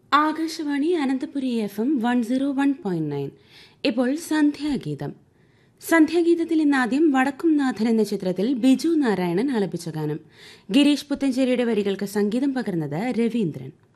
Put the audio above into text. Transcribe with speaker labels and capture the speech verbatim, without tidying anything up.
Speaker 1: Akashvani Ananthapuri F M one zero one point nine. ഇപ്പോൾ സന്ധ്യാഗീതം. സന്ധ്യാഗീതത്തിൽ ഇന്നാദ്യം വടക്കും നാഥൻ എന്ന ചിത്രത്തിൽ ബിജു നാരായണൻ ആലപിച്ച ഗാനം. ഗിരീഷ് പുത്തഞ്ചേരിയുടെ വരികൾക്ക് സംഗീതം പകർന്നത് രവീന്ദ്രൻ.